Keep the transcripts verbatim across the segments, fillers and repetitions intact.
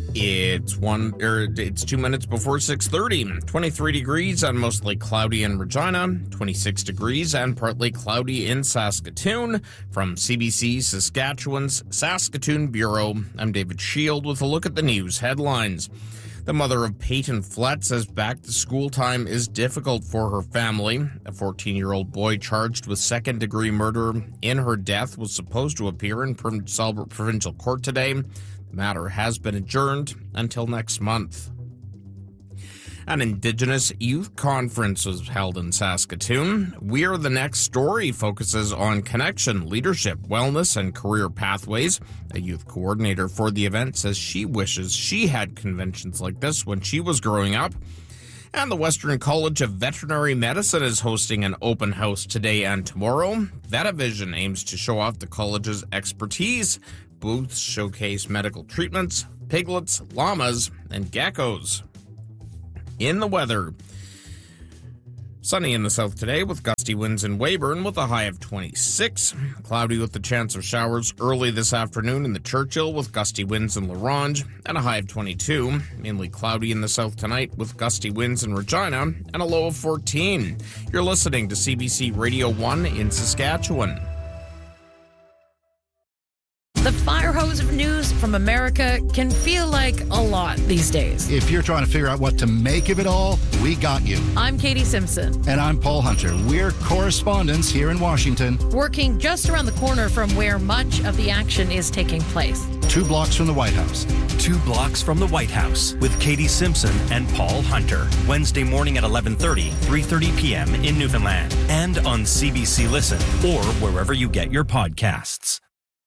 It's one or it's two minutes before six thirty. twenty-three degrees and mostly cloudy in Regina, twenty-six degrees and partly cloudy in Saskatoon. From C B C Saskatchewan's Saskatoon Bureau, I'm David Shield with a look at the news headlines. The mother of Peyton Flett says back-to-school time is difficult for her family. A fourteen-year-old boy charged with second-degree murder in her death was supposed to appear in Prince Albert Provincial Court today. The matter has been adjourned until next month. An Indigenous Youth Conference was held in Saskatoon. We Are the Next Story focuses on connection, leadership, wellness, and career pathways. A youth coordinator for the event says she wishes she had conventions like this when she was growing up. And the Western College of Veterinary Medicine is hosting an open house today and tomorrow. Vetavision aims to show off the college's expertise. Booths showcase medical treatments, piglets, llamas, and geckos. In the weather, sunny in the south today with gusty winds in Weyburn with a high of twenty-six. Cloudy with the chance of showers early this afternoon in the Churchill with gusty winds in La Ronge and a high of twenty-two. Mainly cloudy in the south tonight with gusty winds in Regina and a low of fourteen. You're listening to C B C Radio one in Saskatchewan. The fire hose of news from America can feel like a lot these days. If you're trying to figure out what to make of it all, we got you. I'm Katie Simpson. And I'm Paul Hunter. We're correspondents here in Washington. Working just around the corner from where much of the action is taking place. Two blocks from the White House. Two blocks from the White House with Katie Simpson and Paul Hunter. Wednesday morning at eleven thirty, three thirty p.m. in Newfoundland. And on C B C Listen or wherever you get your podcasts.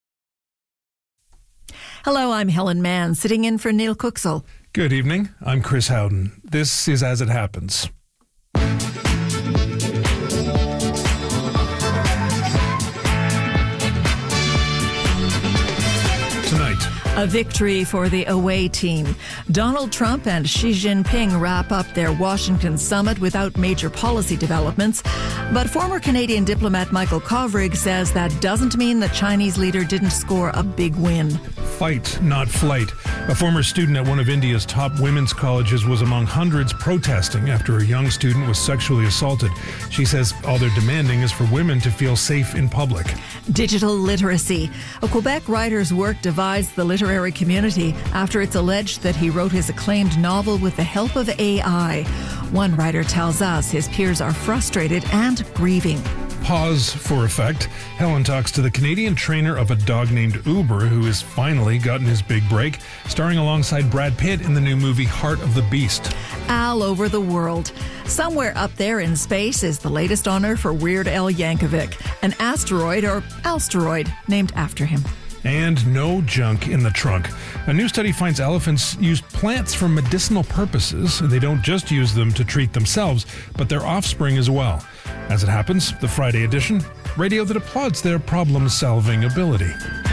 Hello, I'm Helen Mann, sitting in for Neil Cooksall. Good evening. I'm Chris Howden. This is As It Happens. Tonight, a victory for the away team. Donald Trump and Xi Jinping wrap up their Washington summit without major policy developments. But former Canadian diplomat Michael Kovrig says that doesn't mean the Chinese leader didn't score a big win. Fight, not flight. A former student at one of India's top women's colleges was among hundreds protesting after a young student was sexually assaulted. She says all they're demanding is for women to feel safe in public. Digital literacy. A Quebec writer's work divides the literary community after it's alleged that he wrote his acclaimed novel with the help of A I. One writer tells us his peers are frustrated and grieving. Pause for effect. Helen talks to the Canadian trainer of a dog named Uber, who has finally gotten his big break, starring alongside Brad Pitt in the new movie Heart of the Beast. All over the world. Somewhere up there in space is the latest honor for Weird Al Yankovic, an asteroid or asteroid named after him. And no junk in the trunk. A new study finds elephants use plants for medicinal purposes. They don't just use them to treat themselves, but their offspring as well. As it happens, the Friday edition, radio that applauds their problem-solving ability.